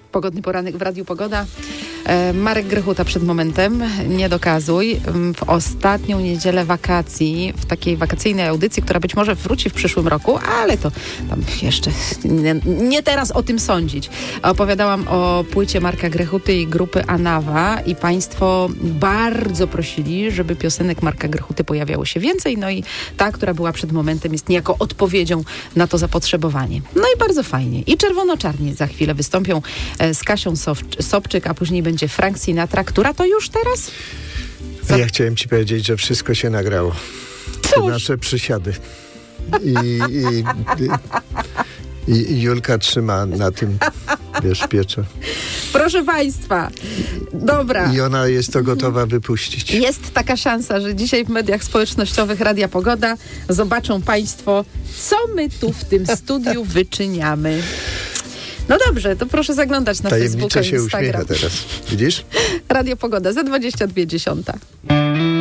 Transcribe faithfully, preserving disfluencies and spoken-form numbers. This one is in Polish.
Pogodny poranek w Radiu Pogoda. E, Marek Grechuta przed momentem, nie dokazuj. W ostatnią niedzielę wakacji, w takiej wakacyjnej audycji, która być może wróci w przyszłym roku, ale to tam jeszcze nie, nie teraz o tym sądzić. Opowiadałam o płycie Marka Grechuty i grupy Anawa i państwo bardzo prosili, żeby piosenek Marka Grechuty pojawiało się więcej, no i ta, która była przed momentem, jest niejako odpowiedzią na to zapotrzebowanie. No i bardzo fajnie. I Czerwono-Czarni za chwilę wystąpią z Kasią Sobczyk, a później będzie Frank Sinatra, która to już teraz? Za... Ja chciałem ci powiedzieć, że wszystko się nagrało. Te nasze przysiady. I, i, i, I Julka trzyma na tym, wiesz, piecze. Proszę Państwa, dobra. I ona jest to gotowa wypuścić. Jest taka szansa, że dzisiaj w mediach społecznościowych Radia Pogoda zobaczą Państwo, co my tu w tym studiu wyczyniamy. No dobrze, to proszę zaglądać na Facebooka i Tajemniczo się Instagram. uśmiecha teraz. Widzisz? Radio Pogoda za dwadzieścia dwie dziesiąte.